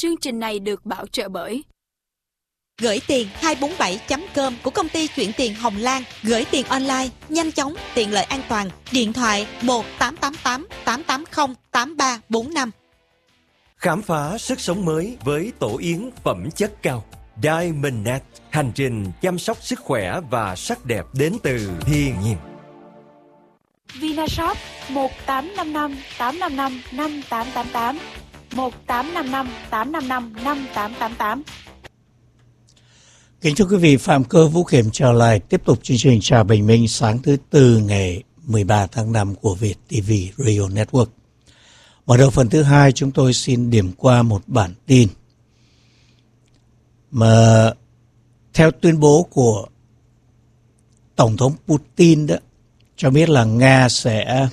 Chương trình này được bảo trợ bởi Gửi tiền 247.com của công ty chuyển tiền Hồng Lan. Gửi tiền online, nhanh chóng, tiện lợi an toàn. Điện thoại 1-888-880-8345. Khám phá sức sống mới với tổ yến phẩm chất cao Diamondnet. Hành trình chăm sóc sức khỏe và sắc đẹp đến từ thiên nhiên. Vinashop 1855 855 5888 1855 855 5888. Kính thưa quý vị, Phạm Cơ, Vũ Kiểm trở lại tiếp tục chương trình Chào Bình Minh sáng thứ Tư ngày 13 tháng 5 của Việt TV Radio Network. Mở đầu phần thứ hai, chúng tôi xin điểm qua một bản tin mà theo tuyên bố của Tổng thống Putin đó, cho biết là Nga sẽ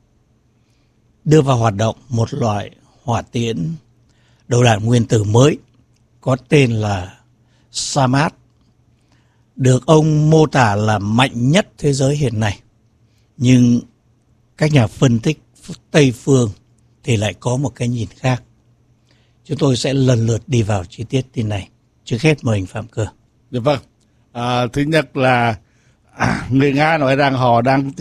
đưa vào hoạt động một loại hỏa tiễn đầu đạn nguyên tử mới có tên là Samad, được ông mô tả là mạnh nhất thế giới hiện nay. Nhưng các nhà phân tích Tây phương thì lại có một cái nhìn khác. Chúng tôi sẽ lần lượt đi vào chi tiết tin này. Trước hết mời anh Phạm Cơ. Dạ vâng. Thứ nhất là người Nga nói rằng họ đang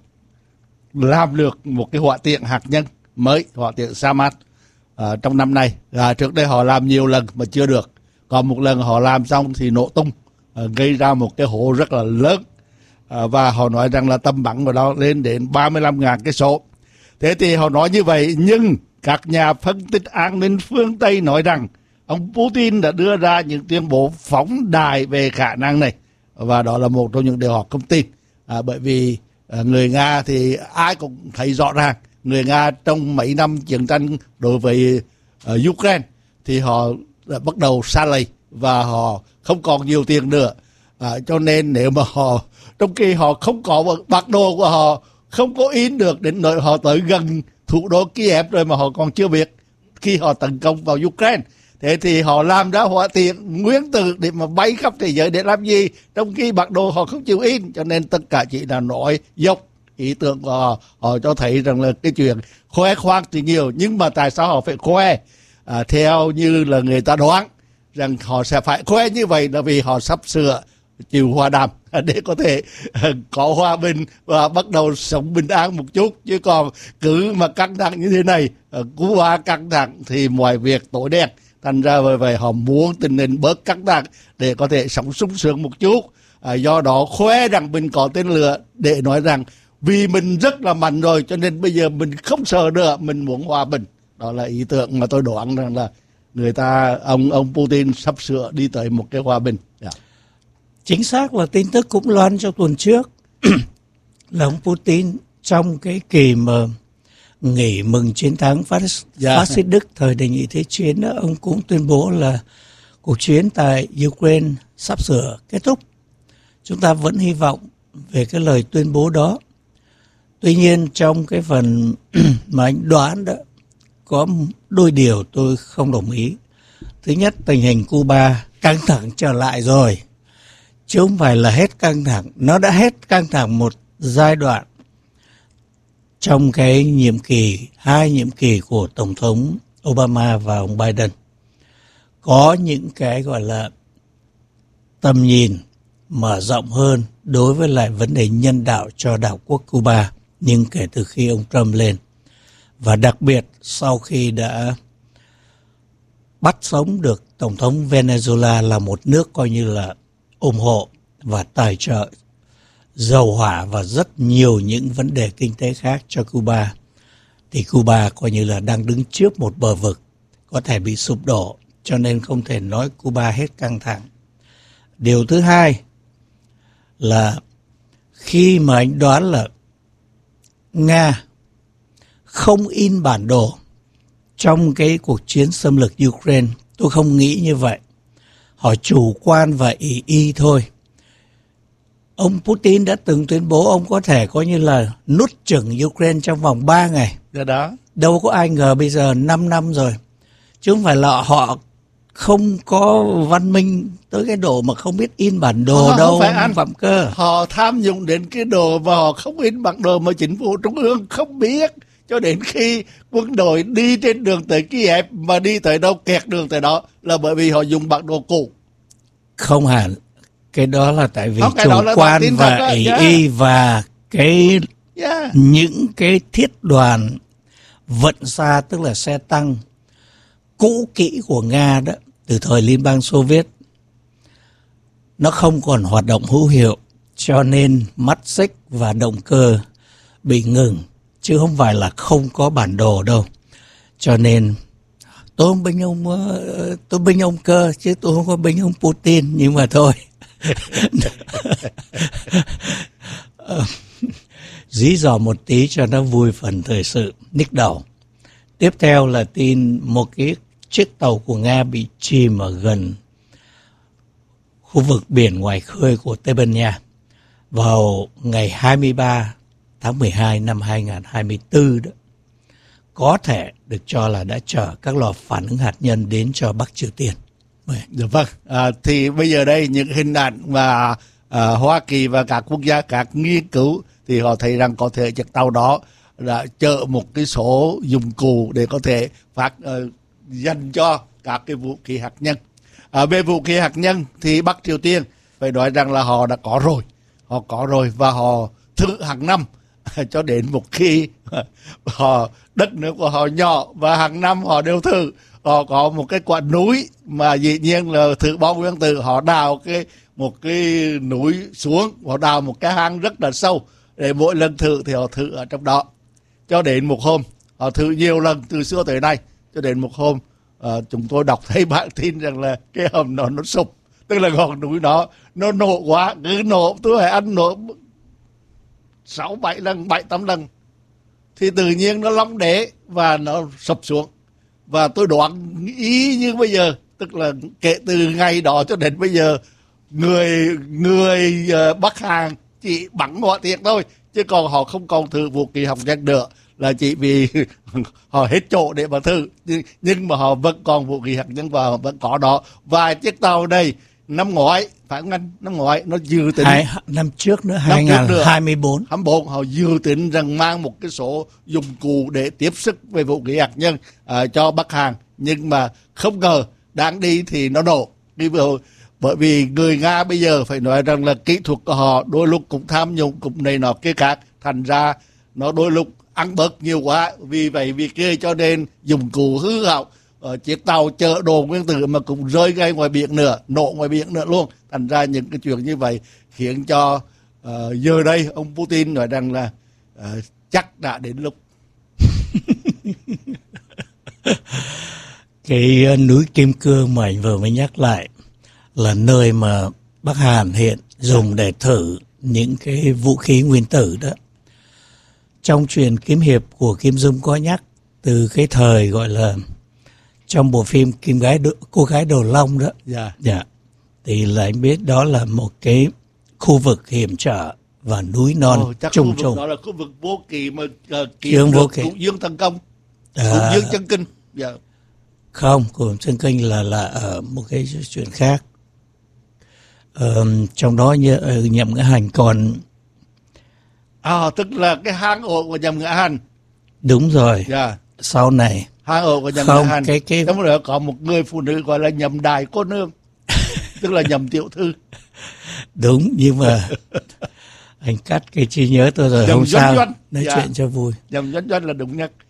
làm được một cái hỏa tiễn hạt nhân mới, hỏa tiễn Samad trong năm nay. Trước đây họ làm nhiều lần mà chưa được. Còn một lần họ làm xong thì nổ tung, gây ra một cái hố rất là lớn. Và họ nói rằng là tầm bắn của nó lên đến 35.000 cây số. Thế thì họ nói như vậy, nhưng các nhà phân tích an ninh phương Tây nói rằng ông Putin đã đưa ra những tuyên bố phóng đại về khả năng này. Và đó là một trong những điều họ không tin. Bởi vì người Nga thì ai cũng thấy rõ ràng, người Nga trong mấy năm chiến tranh đối với Ukraine thì họ đã bắt đầu xa lầy và họ không còn nhiều tiền nữa. Cho nên nếu mà họ, trong khi họ không có bản đồ của họ, không có in được đến nỗi họ tới gần thủ đô Kiev rồi mà họ còn chưa biết khi họ tấn công vào Ukraine. Thế thì họ làm ra hỏa tiễn nguyên tử để mà bay khắp thế giới để làm gì, trong khi bản đồ họ không chịu in. Cho nên tất cả chỉ là nói dốc ý tưởng của họ. Họ cho thấy rằng là cái chuyện khoe khoang thì nhiều, nhưng mà tại sao họ phải khoe? Theo như là người ta đoán rằng họ sẽ phải khoe như vậy là vì họ sắp sửa chịu hòa đàm để có thể có hòa bình và bắt đầu sống bình an một chút. Chứ còn cứ mà căng thẳng như thế này, Cuba căng thẳng thì mọi việc tối đen. Thành ra vậy họ muốn tình hình bớt căng thẳng để có thể sống sung sướng một chút. Do đó khoe rằng mình có tên lửa để nói rằng vì mình rất là mạnh rồi cho nên bây giờ mình không sợ nữa, mình muốn hòa bình. Đó là ý tưởng mà tôi đoán rằng là người ta, ông Putin sắp sửa đi tới một cái hòa bình. Yeah. Chính xác là tin tức cũng loan trong tuần trước là ông Putin trong cái kỳ mà nghỉ mừng chiến thắng phát xít Đức thời đề nghị thế chiến đó, ông cũng tuyên bố là cuộc chiến tại Ukraine sắp sửa kết thúc. Chúng ta vẫn hy vọng về cái lời tuyên bố đó. Tuy nhiên trong cái phần mà anh đoán đó, có đôi điều tôi không đồng ý. Thứ nhất, tình hình Cuba căng thẳng trở lại rồi, chứ không phải là hết căng thẳng. Nó đã hết căng thẳng một giai đoạn trong cái hai nhiệm kỳ của Tổng thống Obama và ông Biden. Có những cái gọi là tầm nhìn mở rộng hơn đối với lại vấn đề nhân đạo cho đảo quốc Cuba. Nhưng kể từ khi ông Trump lên, và đặc biệt sau khi đã bắt sống được Tổng thống Venezuela là một nước coi như là ủng hộ và tài trợ dầu hỏa và rất nhiều những vấn đề kinh tế khác cho Cuba, thì Cuba coi như là đang đứng trước một bờ vực có thể bị sụp đổ, cho nên không thể nói Cuba hết căng thẳng. Điều thứ hai là khi mà anh đoán là Nga không in bản đồ trong cái cuộc chiến xâm lược Ukraine, tôi không nghĩ như vậy. Họ chủ quan và ỷ y thôi. Ông Putin đã từng tuyên bố ông có thể coi như là nuốt chửng Ukraine trong vòng 3 ngày. Đó. Đâu có ai ngờ bây giờ 5 năm rồi. Chứ không phải là họ không có văn minh tới cái độ mà không biết in bản đồ đâu. Không phải ăn Phạm Cơ. Họ tham dụng đến cái đồ và họ không in bản đồ mà chính phủ trung ương không biết. cho đến khi quân đội đi trên đường tới Kiev mà đi tới đâu kẹt đường tới đó là bởi vì họ dùng bản đồ cũ. Không hẳn, cái đó là tại vì cái chủ đó là quan tin và thật ý đó. y và cái những cái thiết đoàn vận xa, tức là xe tăng cũ kỹ của Nga đó, từ thời Liên bang Xô Viết, nó không còn hoạt động hữu hiệu, cho nên mắt xích và động cơ bị ngừng, chứ không phải là không có bản đồ đâu. Cho nên tôi binh ông Cơ, chứ tôi không có binh ông Putin, nhưng mà thôi. Dí dò một tí cho nó vui phần thời sự nhức đầu. Tiếp theo là tin một cái chiếc tàu của Nga bị chìm ở gần khu vực biển ngoài khơi của Tây Ban Nha vào ngày 23 tháng 12 năm 2024 đó. Có thể được cho là đã chở các lò phản ứng hạt nhân đến cho Bắc Triều Tiên. Dạ vâng, thì bây giờ đây những hình ảnh mà Hoa Kỳ và các quốc gia các nghiên cứu thì họ thấy rằng có thể chiếc tàu đó đã chở một cái số dụng cụ để có thể dành cho các cái vũ khí hạt nhân. Về vũ khí hạt nhân thì Bắc Triều Tiên phải nói rằng là họ đã có rồi và họ thử hàng năm cho đến một khi đất nước của họ nhỏ và hàng năm họ đều thử. Họ có một cái quả núi mà dĩ nhiên là thử bom nguyên tử, họ đào một cái núi xuống, họ đào một cái hang rất là sâu để mỗi lần thử thì họ thử ở trong đó. Cho đến một hôm, họ thử nhiều lần từ xưa tới nay, cho đến một hôm chúng tôi đọc thấy bản tin rằng là cái hầm nó sụp, tức là ngọn núi nó nổ quá, cứ nổ tôi phải ăn nổ 6-7 lần, 7-8 lần thì tự nhiên nó long đế và nó sụp xuống. Và tôi đoán ý như bây giờ, tức là kể từ ngày đó cho đến bây giờ, người Bắc Hàn chỉ bắn hỏa tiễn thôi, chứ còn họ không còn thử vũ khí hạt nhân nữa, là chỉ vì họ hết chỗ để mà thử. Nhưng mà họ vẫn còn vũ khí hạt nhân và họ vẫn có đó. Và chiếc tàu này năm ngoái, phải không anh? Năm ngoái nó dự tính năm trước nữa, 2024 họ dự tính rằng mang một cái số dụng cụ để tiếp sức về vũ khí hạt nhân cho Bắc Hàn, nhưng mà không ngờ đang đi thì nó nổ. Bởi vì người Nga bây giờ phải nói rằng là kỹ thuật của họ đôi lúc cũng tham nhũng, cũng này nọ kia khác, thành ra nó đôi lúc ăn bớt nhiều quá, vì vậy vì kia cho nên dụng cụ hư hỏng. Chiếc tàu chở đồ nguyên tử mà cũng rơi ngay ngoài biển nữa, nổ ngoài biển nữa luôn. Thành ra những cái chuyện như vậy khiến cho giờ đây ông Putin nói rằng là chắc đã đến lúc. Cái núi Kim Cương mà anh vừa mới nhắc lại là nơi mà Bắc Hàn hiện dùng để thử những cái vũ khí nguyên tử đó. Trong truyện kiếm hiệp của Kim Dung có nhắc từ cái thời gọi là trong bộ phim Cô gái Đồ Long đó. Dạ. Thì là anh biết đó là một cái khu vực hiểm trở và núi non trùng trùng. Đó là khu vực vô kỳ mà kiếm được Cụ Dương Thần Công, Cụ Dương Chân Kinh. Dạ. Không, Cụ Dương Chân Kinh là ở một cái chuyện khác. Trong đó Nhậm Ngã Hành còn tức là cái hang ổ của Nhậm Ngã Hành. Đúng rồi. Sau này hang ổ của Nhậm Ngã Hành. Trong đó có một người phụ nữ gọi là Nhậm Đại Cô Nương, tức là Nhậm Tiểu Thư. Đúng, nhưng mà anh cắt cái trí nhớ tôi rồi, không sao. Nói chuyện cho vui. Nhậm Doanh là đúng nhất.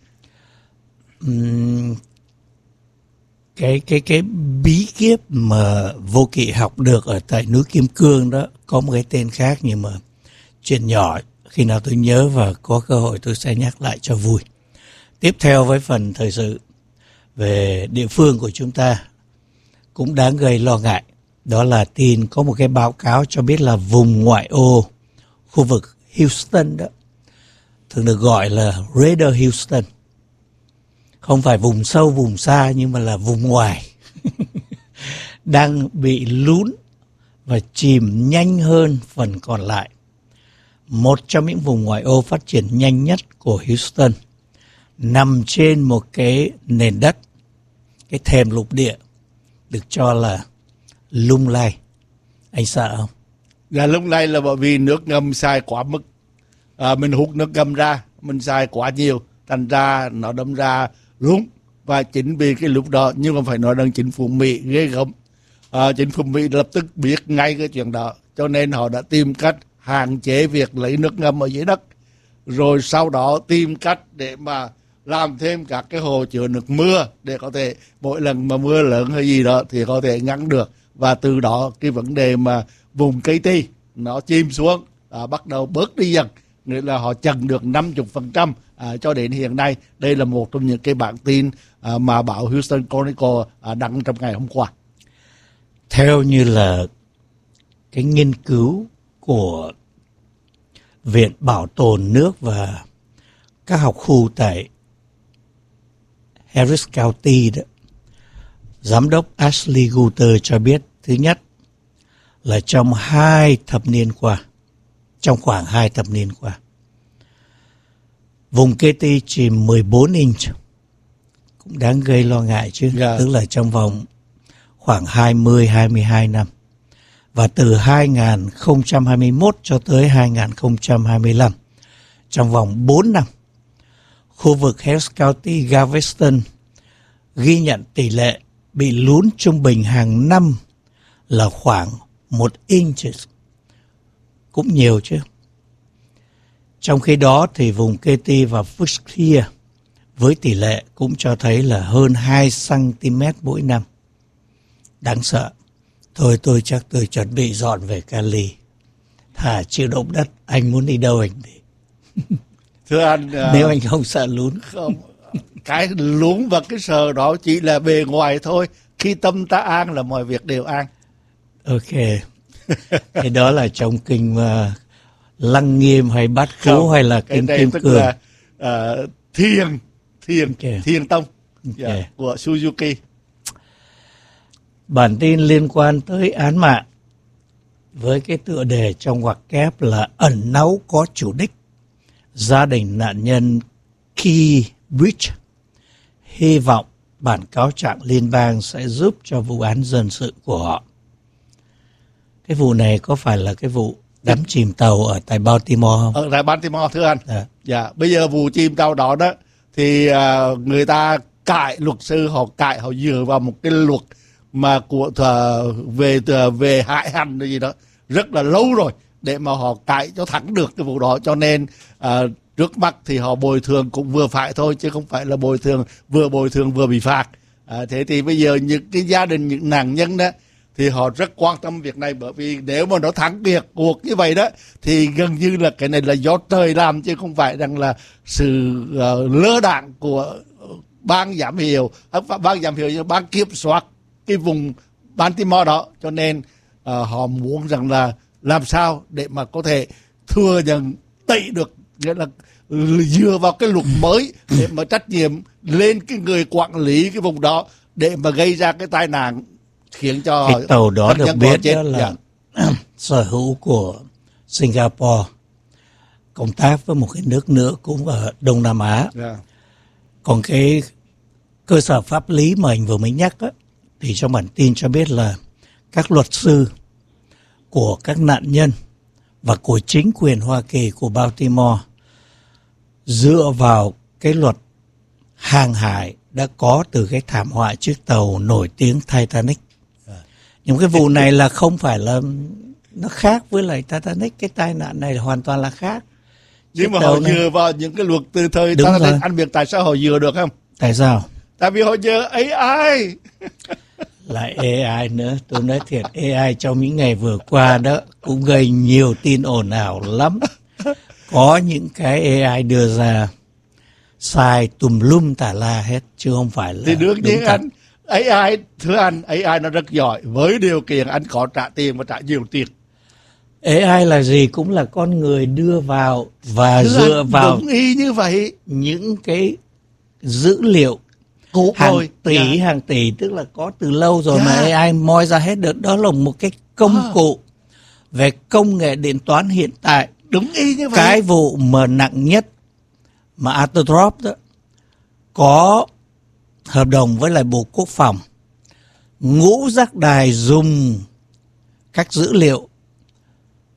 Cái bí kíp mà Vô Kỵ học được ở tại núi Kim Cương đó có một cái tên khác, nhưng mà chuyện nhỏ, khi nào tôi nhớ và có cơ hội tôi sẽ nhắc lại cho vui. Tiếp theo với phần thời sự về địa phương của chúng ta cũng đáng gây lo ngại. Đó là tin có một cái báo cáo cho biết là vùng ngoại ô khu vực Houston đó, thường được gọi là Greater Houston, không phải vùng sâu vùng xa nhưng mà là vùng ngoài, đang bị lún và chìm nhanh hơn phần còn lại. Một trong những vùng ngoại ô phát triển nhanh nhất của Houston nằm trên một cái nền đất, cái thềm lục địa được cho là lung lay. Anh sợ không? Là lung lay là bởi vì nước ngầm xài quá mức. Mình hút nước ngầm ra, mình xài quá nhiều, thành ra nó đâm ra lúng. Và chính vì cái lúc đó, nhưng mà phải nói rằng chính phủ Mỹ ghê gớm. Chính phủ Mỹ lập tức biết ngay cái chuyện đó, cho nên họ đã tìm cách hạn chế việc lấy nước ngầm ở dưới đất, rồi sau đó tìm cách để mà làm thêm các cái hồ chứa nước mưa để có thể mỗi lần mà mưa lớn hay gì đó thì có thể ngăn được. Và từ đó cái vấn đề mà vùng Katy nó chìm xuống bắt đầu bớt đi dần, nghĩa là họ chặn được 50% cho đến hiện nay. Đây là một trong những cái bản tin mà báo Houston Chronicle đăng trong ngày hôm qua. Theo như là cái nghiên cứu của Viện Bảo tồn nước và các học khu tại Harris County đó, Giám đốc Ashley Guter cho biết, thứ nhất là trong khoảng 2 thập niên qua, vùng Katy chìm 14 inch, cũng đáng gây lo ngại chứ, tức là trong vòng khoảng 20-22 năm. Và từ 2021 cho tới 2025, trong vòng 4 năm, khu vực Harris County, Galveston ghi nhận tỷ lệ bị lún trung bình hàng năm là khoảng 1 inch, cũng nhiều chứ. Trong khi đó thì vùng Katy và Fushkia với tỷ lệ cũng cho thấy là hơn 2 cm mỗi năm. Đáng sợ. Thôi tôi chắc tôi chuẩn bị dọn về Cali. Thả chịu động đất, anh muốn đi đâu anh đi. Thưa anh, nếu anh không sợ lún. Không, cái lún và cái sợ đó chỉ là bề ngoài thôi. Khi tâm ta an là mọi việc đều an. Ok. Cái đó là trong kinh Lăng Nghiêm hay Bát Phú không, hay là kinh Kim Cương? Là Thiền Tông của Suzuki. Bản tin liên quan tới án mạng với cái tựa đề trong ngoặc kép là ẩn náu có chủ đích. Gia đình nạn nhân Key Bridge hy vọng bản cáo trạng liên bang sẽ giúp cho vụ án dân sự của họ. Cái vụ này có phải là cái vụ đắm chìm tàu ở tại Baltimore không? Ở tại Baltimore thưa anh. Dạ. Bây giờ vụ chìm tàu đó thì người ta cãi, luật sư họ cãi, họ dựa vào một cái luật mà của về hại hành gì đó rất là lâu rồi để mà họ cãi cho thắng được cái vụ đó. Cho nên trước mắt thì họ bồi thường cũng vừa phải thôi, chứ không phải là bồi thường vừa bị phạt. Thế thì bây giờ những cái gia đình, những nạn nhân đó thì họ rất quan tâm việc này, bởi vì nếu mà nó thắng cuộc như vậy đó thì gần như là cái này là do trời làm, chứ không phải rằng là sự lơ đãng của ban giám hiệu ban kiểm soát cái vùng Baltimore đó. Cho nên họ muốn rằng là làm sao để mà có thể thừa nhận tẩy được, nghĩa là dựa vào cái luật mới để mà trách nhiệm lên cái người quản lý cái vùng đó để mà gây ra cái tai nạn khiến cho cái tàu đó được biết đó là sở hữu của Singapore, công tác với một cái nước nữa cũng ở Đông Nam Á. Còn cái cơ sở pháp lý mà anh vừa mới nhắc á, thì trong bản tin cho biết là các luật sư của các nạn nhân và của chính quyền Hoa Kỳ của Baltimore dựa vào cái luật hàng hải đã có từ cái thảm họa chiếc tàu nổi tiếng Titanic. Nhưng cái vụ này là không phải là nó khác với lại Titanic, cái tai nạn này hoàn toàn là khác. Nhưng mà họ dựa vào những cái luật từ thời Titanic, anh biết tại sao họ dựa được không? Tại sao? Tại vì họ dựa AI. Lại AI nữa, tôi nói thiệt, AI trong những ngày vừa qua đó cũng gây nhiều tin ồn ào lắm. Có những cái AI đưa ra sai tùm lum tà la hết, chứ không phải là thì đương nhiên anh AI, thưa anh, AI nó rất giỏi, với điều kiện anh có trả tiền và trả nhiều tiền. AI là gì? Cũng là con người đưa vào và thưa dựa anh, vào đúng y như vậy những cái dữ liệu hàng tỷ, tức là có từ lâu rồi mà AI moi ra hết được. Đó là một cái công cụ về công nghệ điện toán hiện tại. Đúng y như vậy. Cái vụ mà nặng nhất mà Arthur Drop đó có hợp đồng với lại Bộ Quốc phòng, ngũ giác đài dùng các dữ liệu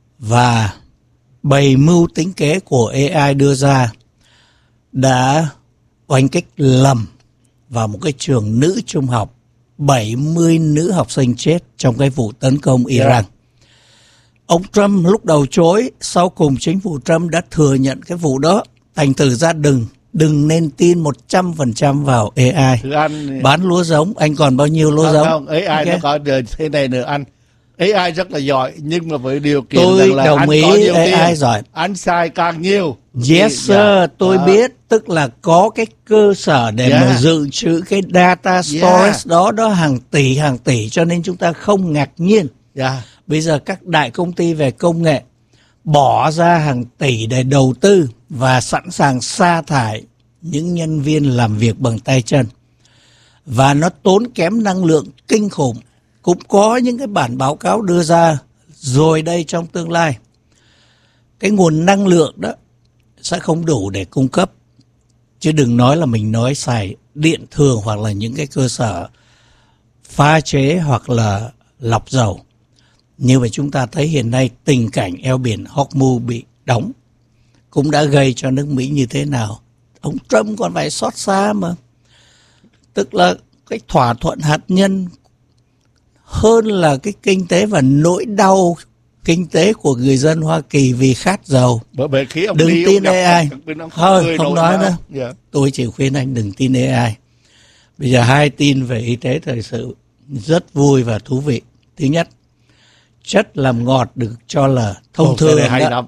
và bày mưu tính kế của AI đưa ra đã oanh kích lầm vào một cái trường nữ trung học, 70 nữ học sinh chết trong cái vụ tấn công Iran. Ông Trump lúc đầu chối, sau cùng chính phủ Trump đã thừa nhận cái vụ đó. Thành thử ra đừng nên tin 100% vào AI. Bán lúa giống, anh còn bao nhiêu lúa giống? Không, AI okay. Nó có thế này nữa anh. AI rất là giỏi, nhưng mà với điều kiện tôi là đồng anh ý có nhiều AI tiền, giỏi. Anh xài càng nhiều. Yes sir, tôi biết, tức là có cái cơ sở để mà dự trữ cái data storage đó hàng tỷ, cho nên chúng ta không ngạc nhiên. Bây giờ các đại công ty về công nghệ bỏ ra hàng tỷ để đầu tư và sẵn sàng sa thải những nhân viên làm việc bằng tay chân. Và nó tốn kém năng lượng kinh khủng. Cũng có những cái bản báo cáo đưa ra rồi đây trong tương lai. Cái nguồn năng lượng đó sẽ không đủ để cung cấp. Chứ đừng nói là mình nói xài điện thường hoặc là những cái cơ sở pha chế hoặc là lọc dầu. Như vậy chúng ta thấy hiện nay tình cảnh eo biển Hormuz bị đóng cũng đã gây cho nước Mỹ như thế nào. Ông Trump còn phải xót xa mà. Tức là cái thỏa thuận hạt nhân hơn là cái kinh tế và nỗi đau kinh tế của người dân Hoa Kỳ vì khát dầu. Bởi khi ông đừng đi, tin AI. Thôi không nói nữa. Tôi chỉ khuyên anh đừng tin AI. Bây giờ hai tin về y tế thời sự rất vui và thú vị. Thứ nhất, chất làm ngọt được cho là thông thường đó.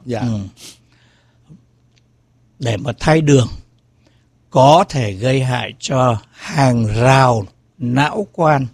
Để mà thay đường có thể gây hại cho hàng rào não quan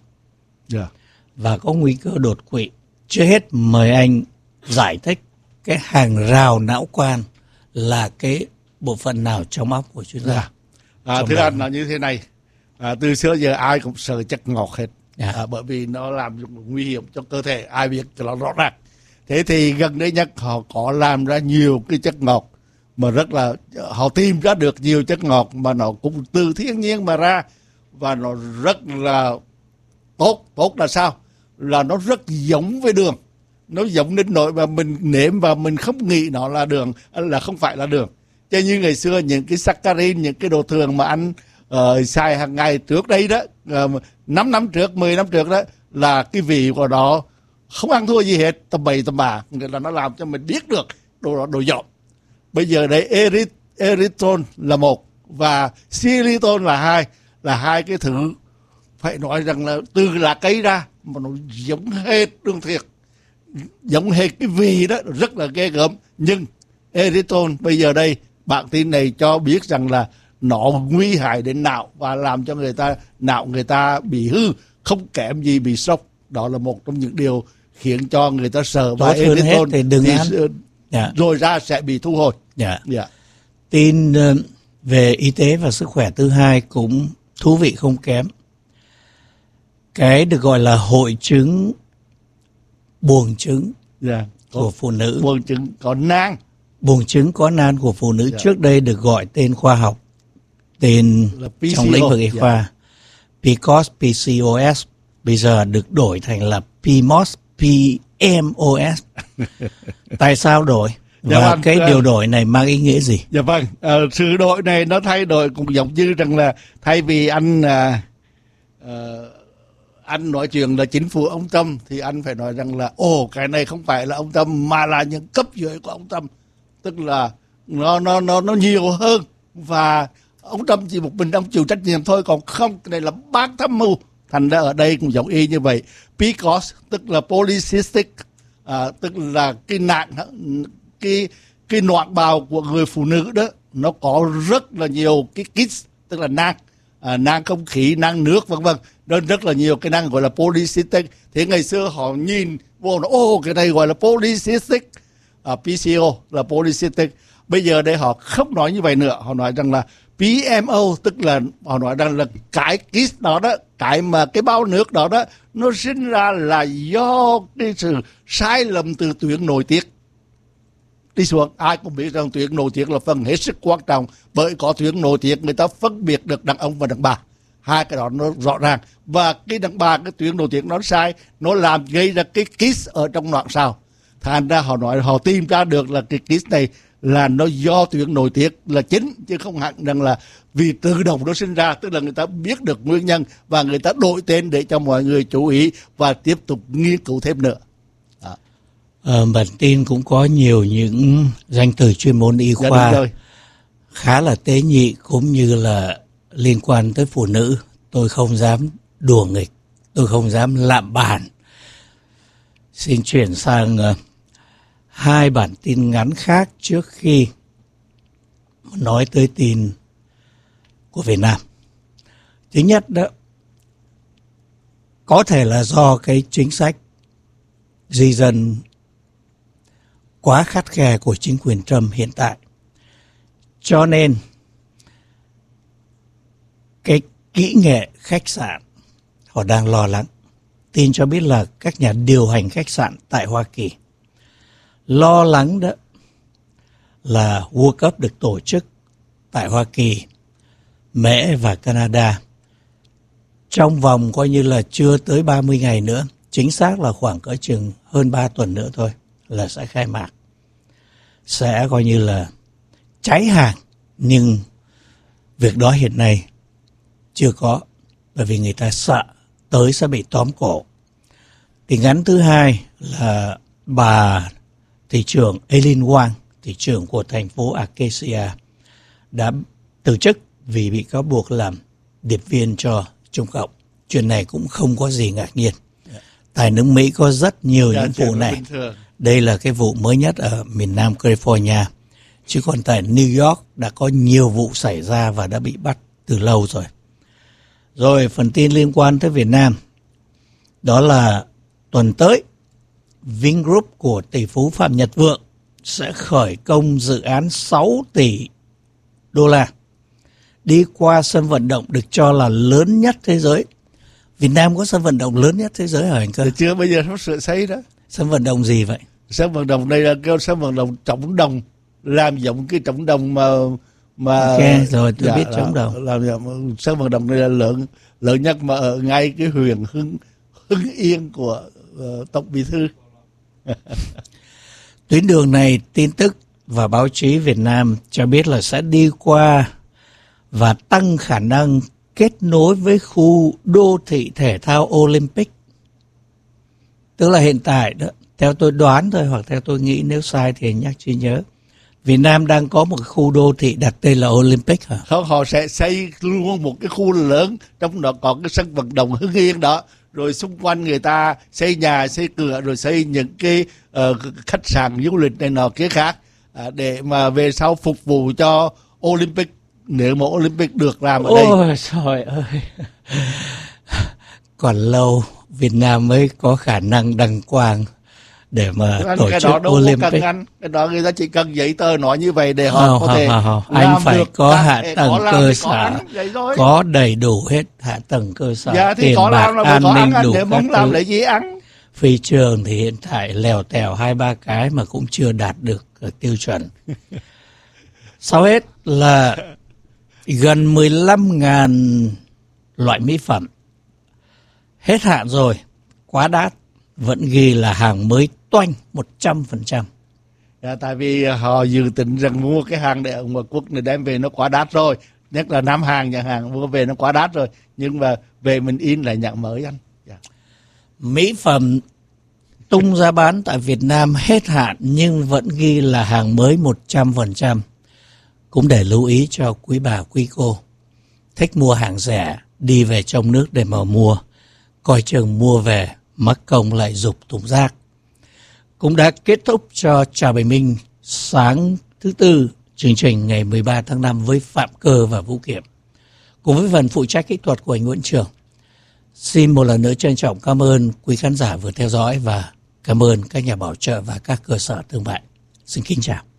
và có nguy cơ đột quỵ. Trước hết mời anh giải thích cái hàng rào não quan là cái bộ phận nào trong óc của chúng ta. Thưa anh là như thế này, từ xưa giờ ai cũng sợ chất ngọt hết. Bởi vì nó làm nguy hiểm cho cơ thể, ai biết cho nó rõ ràng. Thế thì gần đây nhất họ có làm ra nhiều cái chất ngọt mà rất là, họ tìm ra được nhiều chất ngọt mà nó cũng từ thiên nhiên mà ra, và nó rất là tốt. Tốt là sao? Là nó rất giống với đường. Nó giống đến nỗi mà mình nếm và mình không nghĩ nó là đường, là không phải là đường. Chứ như ngày xưa những cái saccharin, những cái đồ thường mà anh xài hàng ngày trước đây đó, 5 năm trước, 10 năm trước đó, là cái vị của nó không ăn thua gì hết, tầm bậy tầm bạ, là nó làm cho mình biết được đồ dọn. Bây giờ đấy erythritol là một và xylitol là hai cái thứ phải nói rằng là từ lá cây ra mà nó giống hệt đường thiệt, giống hệt cái vị đó, rất là ghê gớm. Nhưng erythritol bây giờ đây bản tin này cho biết rằng là nó nguy hại đến não và làm cho não người ta bị hư, không kém gì bị sốc. Đó là một trong những điều khiến cho người ta sợ. Và erythritol thì đừng ăn. Rồi ra sẽ bị thu hồi. Tin về y tế và sức khỏe thứ hai cũng thú vị không kém. Cái được gọi là hội chứng buồng trứng của phụ nữ. Buồng trứng có nang. Buồng trứng có nang của phụ nữ trước đây được gọi tên khoa học, tên trong lĩnh vực y khoa PCOS, PCOS, bây giờ được đổi thành là PMOS, PMOS. Tại sao đổi? Và cái điều đổi này mang ý nghĩa gì? Dạ vâng, sự đổi này nó thay đổi cũng giống như rằng là thay vì anh nói chuyện là chính phủ ông Tâm thì anh phải nói rằng là cái này không phải là ông Tâm mà là những cấp dưới của ông Tâm, tức là nó nhiều hơn, và ông Tâm chỉ một mình ông chịu trách nhiệm thôi, còn không, cái này là ban tham mưu. Thành ra ở đây cũng giống y như vậy. PCOS tức là polycystic, tức là cái noãn bào của người phụ nữ đó, nó có rất là nhiều cái kit, tức là nang không khí, nang nước vân vân, nên rất là nhiều cái nang gọi là polycystic. Thì ngày xưa họ nhìn vô nó cái này gọi là polycystic, PCO là polycystic. Bây giờ đây họ không nói như vậy nữa, họ nói rằng là PMO, tức là họ nói rằng là cái kit đó đó, cái bao nước đó đó, nó sinh ra là do cái sự sai lầm từ tuyến nội tiết đi xuống. Ai cũng biết rằng tuyến nội tiết là phần hết sức quan trọng, bởi có tuyến nội tiết người ta phân biệt được đàn ông và đàn bà, hai cái đó nó rõ ràng. Và cái đàn bà, cái tuyến nội tiết nó sai, nó làm gây ra cái kiss ở trong noãn sao. Thành ra họ nói họ tìm ra được là cái kiss này là nó do tuyến nội tiết là chính, chứ không hẳn rằng là vì tự động nó sinh ra. Tức là người ta biết được nguyên nhân và người ta đổi tên để cho mọi người chú ý và tiếp tục nghiên cứu thêm nữa. Bản tin cũng có nhiều những danh từ chuyên môn y khoa khá là tế nhị cũng như là liên quan tới phụ nữ. Tôi không dám đùa nghịch, tôi không dám lạm bản. Xin chuyển sang hai bản tin ngắn khác trước khi nói tới tin của Việt Nam. Thứ nhất đó, có thể là do cái chính sách di dân quá khắt khe của chính quyền Trump hiện tại, cho nên cái kỹ nghệ khách sạn họ đang lo lắng. Tin cho biết là các nhà điều hành khách sạn tại Hoa Kỳ lo lắng đó là World Cup được tổ chức tại Hoa Kỳ, Mỹ và Canada trong vòng coi như là chưa tới 30 ngày nữa, chính xác là khoảng cỡ chừng hơn 3 tuần nữa thôi là sẽ khai mạc. Sẽ coi như là cháy hàng, nhưng việc đó hiện nay chưa có, bởi vì người ta sợ tới sẽ bị tóm cổ. Tin ngắn thứ hai là bà thị trưởng Eileen Wang, thị trưởng của thành phố Acacia, đã từ chức vì bị cáo buộc làm điệp viên cho Trung Cộng. Chuyện này cũng không có gì ngạc nhiên. Tại nước Mỹ có rất nhiều những vụ này. Đây là cái vụ mới nhất ở miền Nam California. Chứ còn tại New York đã có nhiều vụ xảy ra và đã bị bắt từ lâu rồi. Rồi phần tin liên quan tới Việt Nam. Đó là tuần tới, Vingroup của tỷ phú Phạm Nhật Vượng sẽ khởi công dự án 6 tỷ đô la đi qua sân vận động được cho là lớn nhất thế giới. Việt Nam có sân vận động lớn nhất thế giới hả anh cơ? Chưa, bây giờ sắp sửa xây đó. Sân vận động gì vậy? Sân vận động đây là kêu sân vận động Trống Đồng, làm giống cái Trống Đồng mà ok, rồi tôi biết Trống Đồng. Làm sân vận động này là lớn nhất mà ở ngay cái huyện Hưng Yên của Tổng Bí thư. Tuyến đường này, tin tức và báo chí Việt Nam cho biết là sẽ đi qua và tăng khả năng kết nối với khu đô thị thể thao Olympic. Tức là hiện tại đó, theo tôi đoán thôi hoặc theo tôi nghĩ, nếu sai thì nhắc trí nhớ, Việt Nam đang có một khu đô thị đặt tên là Olympic hả? Không, họ sẽ xây luôn một cái khu lớn, trong đó có cái sân vận động Hưng Yên đó, rồi xung quanh người ta xây nhà, xây cửa, rồi xây những cái khách sạn du lịch này nọ kia khác, để mà về sau phục vụ cho Olympic, nếu mà Olympic được làm ở đây. Ôi trời ơi, còn lâu Việt Nam mới có khả năng đăng quang để mà tổ chức Olympic. Cái đó người ta chỉ cần giấy tờ nói như vậy để họ có thể anh phải có hạ tầng cơ sở, có đầy đủ hết hạ tầng cơ sở, tiền bạc, an ninh đủ các thứ. Để gì ăn? Phi trường thì hiện tại lèo tèo 2-3 cái mà cũng chưa đạt được tiêu chuẩn. Sau hết là gần 15.000 loại mỹ phẩm hết hạn rồi, quá đắt, vẫn ghi là hàng mới toanh 100%. Tại vì họ dự tính rằng mua cái hàng để ở ngoại quốc này đem về nó quá đắt rồi, nhất là Nam Hàng chẳng hạn, mua về nó quá đắt rồi, nhưng mà về mình in lại nhãn mới anh. Mỹ phẩm tung ra bán tại Việt Nam hết hạn nhưng vẫn ghi là hàng mới 100%. Cũng để lưu ý cho quý bà quý cô thích mua hàng rẻ đi về trong nước để mà mua, coi chừng mua về mắc công lại dục thùng rác. Cũng đã kết thúc cho Chào Bình Minh sáng thứ Tư, chương trình ngày 13 tháng 5 với Phạm Cơ và Vũ Kiểm, cùng với phần phụ trách kỹ thuật của anh Nguyễn Trường. Xin một lần nữa trân trọng cảm ơn quý khán giả vừa theo dõi và cảm ơn các nhà bảo trợ và các cơ sở thương mại. Xin kính chào.